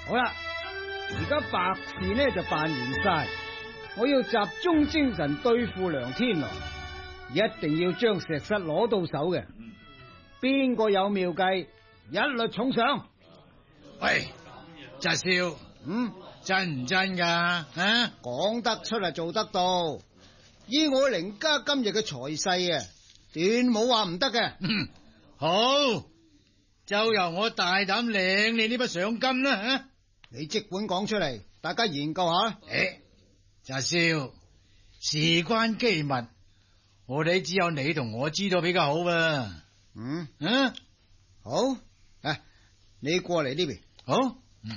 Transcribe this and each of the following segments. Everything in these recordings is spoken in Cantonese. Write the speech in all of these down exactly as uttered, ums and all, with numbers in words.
好啦，而家白事呢就辦完晒，我要集中精神對付梁天來，一定要將石室攞到手嘅。邊個有妙計，一律重賞。 喂，澤少， 嗯， 真唔真噶？啊， 講得出嚟做得到。依我凌家今日嘅財勢啊，斷冇話唔得嘅。 嗯，好，就由我大膽領你呢筆賞金啦。啊， 你即管講出嚟，大家研究下。 誒，澤少，事關機密，我哋只有你同我知道比較好噃。 嗯， 嗯， 好，啊，你過嚟呢邊。 好，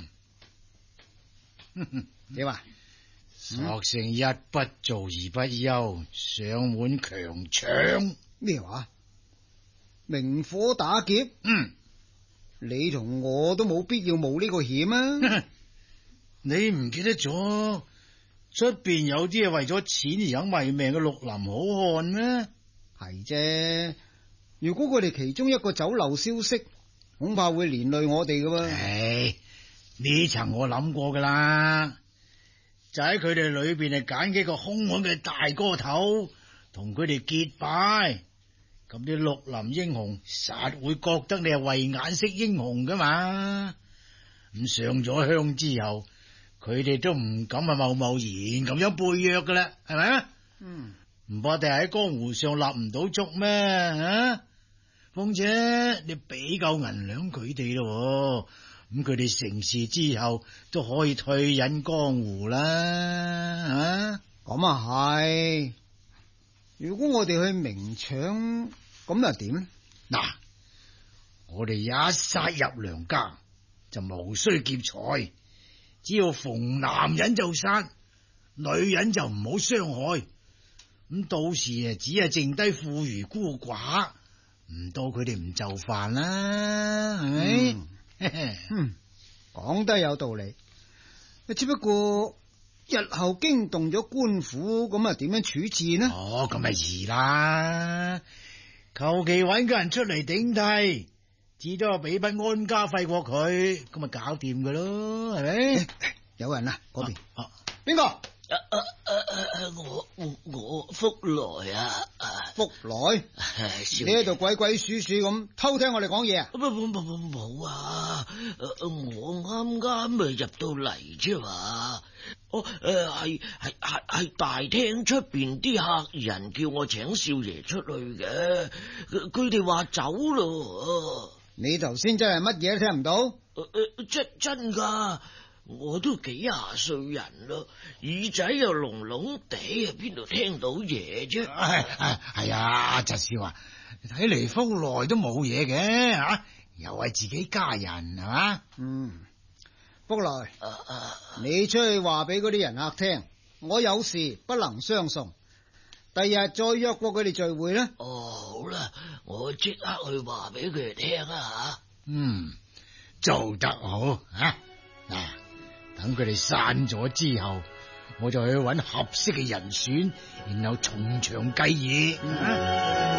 嗯， 你話索性一不做而不休，上門強搶。 咩話？明火打劫？ 嗯， 你同我都冇必要冒呢個險啊！ 你唔記得咗出邊有啲係為咗錢而肯賣命嘅綠林好漢咩？ 係啫。如果佢哋其中一個走漏消息，恐怕會連累我哋噶喎。 唉，呢層我諗過噶啦，就喺佢哋裏邊係揀幾個兇悍嘅大哥頭，同佢哋結拜。咁啲綠林英雄實會覺得你係慧眼識英雄噶嘛。咁上咗香之後，佢哋都唔敢啊貿貿然咁樣背約噶啦，係咪啊？ 嗯， 唔怕定喺江湖上立唔到足咩？啊！況且你俾夠銀兩佢哋咯，咁佢哋成事之後都可以退隱江湖啦。啊， 咁啊係。如果我哋去明搶，咁又點？ 嗱，我哋一殺入梁家就無需劫財，只要逢男人就殺，女人就唔好傷害。咁到時啊，只係剩低婦孺孤寡。唔到佢哋唔就範啦，係咪？ 嗯，講得有道理。只不過日後驚動咗官府，咁啊點樣處置呢？ 哦，咁咪易啦，求其搵個人出嚟頂替，至多俾筆安家費過佢，咁咪搞掂噶咯，係咪？ 有人啊，嗰邊啊， 邊個？ 啊啊啊！我我我福來啊！ 福來，你喺度鬼鬼祟祟咁偷聽我哋講嘢啊？ 唔唔唔唔冇啊！我啱啱咪入到嚟啫嘛。我誒係係係係大廳出邊啲客人叫我請少爺出去嘅，佢哋話走咯。 你頭先真係乜嘢都聽唔到？ 誒誒，真真噶。我都幾廿歲人咯，耳仔又聾聾地，邊度聽到嘢啫？ 係係係啊，澤少啊，睇嚟福來都冇嘢嘅吓，又係自己家人係嘛？ 嗯，福來， 啊啊、 你出去話俾嗰啲人客聽，我有事不能相送，第日再約過佢哋聚會啦。 哦，好啦，我即刻去話俾佢哋聽啊吓。 嗯，做得好啊！嗱。等佢哋散咗之後，我就去揾合適嘅人選，然後從長計議。嗯